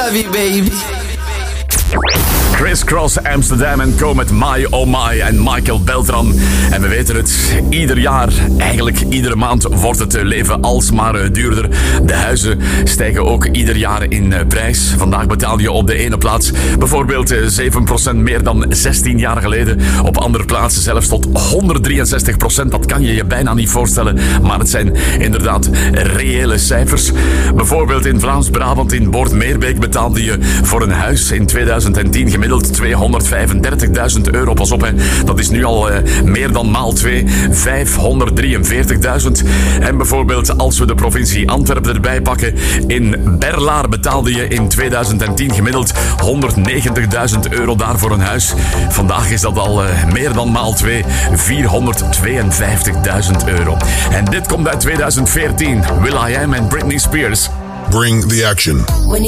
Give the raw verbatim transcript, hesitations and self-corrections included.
love you, baby. Criss Cross Amsterdam en Co met My Oh My en Michael Beltran. En we weten het, ieder jaar, eigenlijk iedere maand wordt het leven alsmaar duurder. De huizen stijgen ook ieder jaar in prijs. Vandaag betaal je op de ene plaats bijvoorbeeld zeven procent meer dan zestien jaar geleden. Op andere plaatsen zelfs tot honderddrieënzestig procent. Dat kan je je bijna niet voorstellen, maar het zijn inderdaad reële cijfers. Bijvoorbeeld in Vlaams-Brabant in Boortmeerbeek betaalde je voor een huis in tweeduizend tien gemiddeld tweehonderdvijfendertigduizend euro. Pas op, hè. Dat is nu al uh, meer dan maal twee, vijfhonderddrieënveertigduizend. En bijvoorbeeld als we de provincie Antwerpen erbij pakken, in Berlaar betaalde je in tweeduizend tien gemiddeld honderdnegentigduizend euro daar voor een huis. Vandaag is dat al uh, meer dan maal twee, vierhonderdtweeënvijftigduizend euro. En dit komt uit tweeduizend veertien. Will I Am en Britney Spears. Bring the action.